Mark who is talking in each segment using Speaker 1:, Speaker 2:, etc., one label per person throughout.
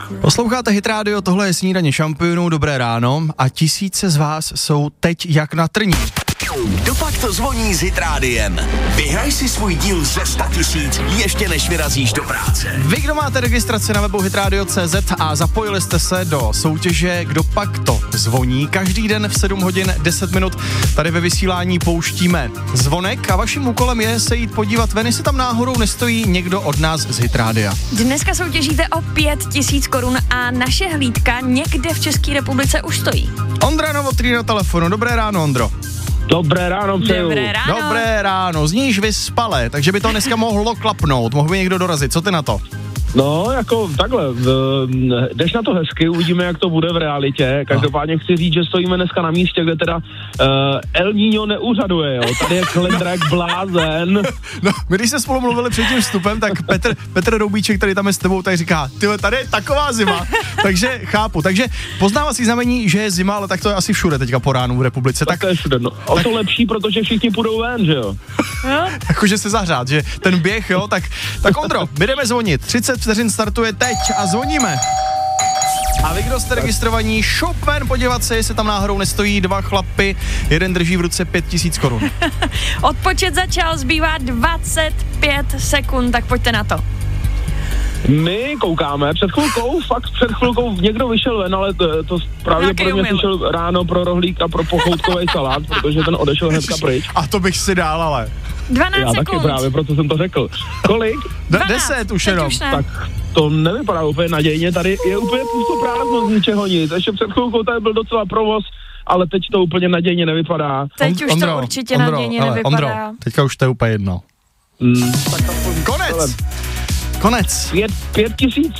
Speaker 1: Posloucháte Hit Radio, tohle je Snídaně šampionů, dobré ráno a tisíce z vás jsou teď jak na trní.
Speaker 2: Kdopak to zvoní s Hit Rádiem. Vyhraj si svůj díl ze 100 000 ještě než vyrazíš do práce.
Speaker 1: Vy, kdo máte registraci na webu hitradio.cz a zapojili jste se do soutěže Kdopak to zvoní, každý den v 7 hodin 10 minut tady ve vysílání pouštíme zvonek a vaším úkolem je se jít podívat ven, jestli tam náhodou nestojí někdo od nás z Hit Rádia.
Speaker 3: Dneska soutěžíte o 5 000 korun a naše hlídka někde v České republice už stojí.
Speaker 1: Ondra Novotný na telefonu, dobré ráno, Ondro.
Speaker 4: Dobré ráno, přeju.
Speaker 3: Dobré ráno.
Speaker 1: Dobré ráno, zníš vyspale, takže by to dneska mohlo klapnout, mohl by někdo dorazit, co ty na to?
Speaker 4: No, jako takhle, jdeš na to hezky, uvidíme, jak to bude v realitě. Každopádně chci říct, že stojíme dneska na místě, kde teda El Niño neúřaduje, jo. Tady je kalendra jak blázen.
Speaker 1: No, my když jsme spolu mluvili před tím vstupem, tak Petr Roubíček, který tam je s tebou, tak říká, tyhle, tady je taková zima, takže chápu. Takže poznávací znamení, že je zima, ale tak to je asi všude teďka po ránu v republice.
Speaker 4: Tak to je všude, no. O to lepší, protože všichni půjdou ven, že jo.
Speaker 1: Jakože se zahřát, že ten běh, jo, tak Ondro, my jdeme zvonit, 30 vteřin startuje teď a zvoníme. A vy, kdo jste registrovaní, šup ven podívat se, jestli tam náhodou nestojí dva chlapy, jeden drží v ruce 5 000 korun.
Speaker 3: Odpočet začal, zbývá 25 sekund, tak pojďte na to.
Speaker 4: My koukáme, před chvilkou někdo vyšel ven, ale to pravděpodobně slyšel ráno pro rohlík a pro pochoutkový salát, protože ten odešel hnedka pryč.
Speaker 1: A to bych si dál, ale.
Speaker 3: 12
Speaker 4: Já
Speaker 3: sekund.
Speaker 4: taky právě, proto jsem to řekl. Kolik?
Speaker 1: 10 už jenom.
Speaker 4: Tak to nevypadá úplně nadějně, tady je úplně pustoprázdno z ničeho nic. Ještě před chvilkou tady byl docela provoz, ale teď to úplně nadějně nevypadá.
Speaker 3: Teď už to určitě nadějně nevypadá.
Speaker 1: Ondro, teďka už to je úplně jedno.
Speaker 4: Tak aspoň
Speaker 1: Konec.
Speaker 4: 5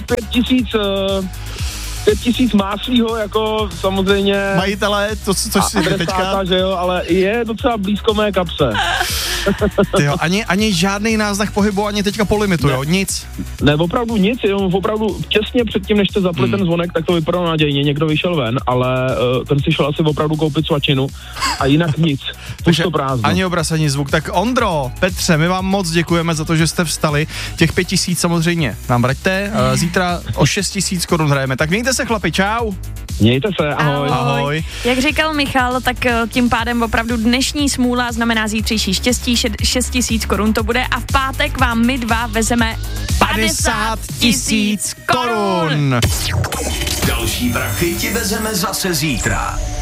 Speaker 4: 000 máslího, jako samozřejmě
Speaker 1: majitele, což si teďka.
Speaker 4: Že jo, ale je docela blízko mé kapse.
Speaker 1: Tyjo, ani žádný náznak pohybu, ani teďka po limitu, jo, nic.
Speaker 4: Ne, opravdu nic, jenom opravdu těsně předtím, než jste zapli ten zvonek, tak to vypadalo nadějně, někdo vyšel ven, ale ten si šel asi opravdu koupit svačinu a jinak nic, pusto prázdno.
Speaker 1: Ani obraz, ani zvuk. Tak Ondro, Petře, my vám moc děkujeme za to, že jste vstali. Těch 5 000 samozřejmě nám vraťte, zítra o 6 000 korun hrajeme. Tak mějte se, chlapi, čau.
Speaker 4: Mějte se, ahoj.
Speaker 1: Ahoj.
Speaker 3: Jak říkal Michal, tak tím pádem opravdu dnešní smůla znamená zítřejší štěstí, 6 000 korun to bude a v pátek vám my dva vezeme 50 000 korun.
Speaker 2: Další prachy ti vezeme zase zítra.